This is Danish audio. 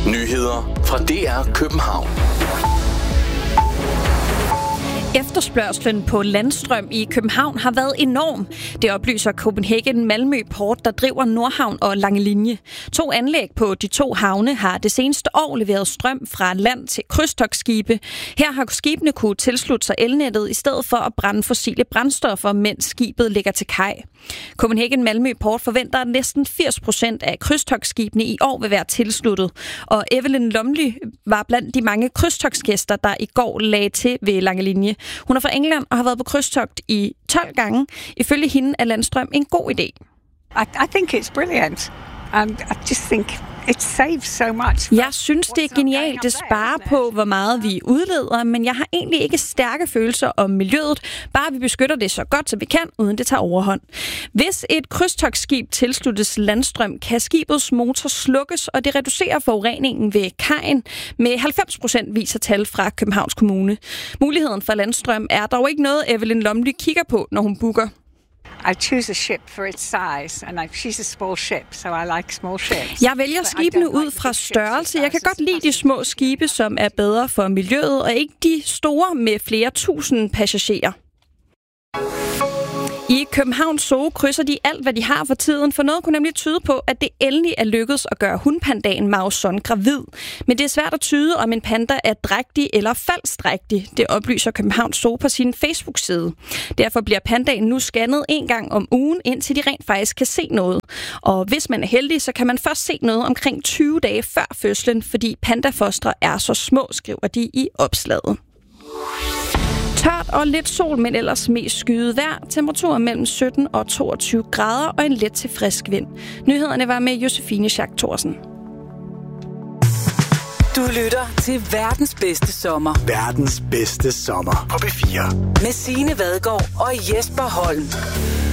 Nyheder fra DR København. Efterspørgslen på landstrøm i København har været enorm. Det oplyser Copenhagen Malmø Port, der driver Nordhavn og Langelinie. 2 anlæg på de 2 havne har det seneste år leveret strøm fra land til krydstogtskibe. Her har skibene kunne tilslutte sig elnettet i stedet for at brænde fossile brændstoffer, mens skibet ligger til kaj. Copenhagen Malmø Port forventer, at næsten 80% af krydstogtskibene i år vil være tilsluttet. Og Evelyn Lumley var blandt de mange krydstogtsgæster, der i går lagde til ved Langelinie. Hun er fra England og har været på krydstogt i 12 gange. Ifølge hende er landstrøm en god idé. I think it's brilliant. I just think it saves so much. Jeg synes, det er genialt. Det sparer på, hvor meget vi udleder, men jeg har egentlig ikke stærke følelser om miljøet. Bare vi beskytter det så godt, som vi kan, uden det tager overhånd. Hvis et krydstogtskib tilsluttes landstrøm, kan skibets motor slukkes, og det reducerer forureningen ved kajen med 90%, viser tal fra Københavns Kommune. Muligheden for landstrøm er dog ikke noget, Evelyn Lumley kigger på, når hun booker. I choose a ship for its size, and she's a small ship, so I like small ships. Jeg vælger skibene ud fra størrelse. Jeg kan godt lide de små skibe, som er bedre for miljøet, og ikke de store med flere tusind passagerer. I Københavns Zoo krydser de alt, hvad de har for tiden, for noget kunne nemlig tyde på, at det endelig er lykkedes at gøre hunpandaen Mauson gravid. Men det er svært at tyde, om en panda er drægtig eller falsk drægtig. Det oplyser Københavns Zoo på sin Facebook-side. Derfor bliver pandaen nu scannet 1 gang om ugen, indtil de rent faktisk kan se noget. Og hvis man er heldig, så kan man først se noget omkring 20 dage før fødslen, fordi pandafostre er så små, skriver de i opslaget. Tørt og lidt sol, men ellers mest skyet vejr. Temperaturer mellem 17 og 22 grader og en let til frisk vind. Nyhederne var med Josefine Schack Thorsen. Du lytter til verdens bedste sommer. Verdens bedste sommer på P4. Med Signe Vadgaard og Jesper Holm.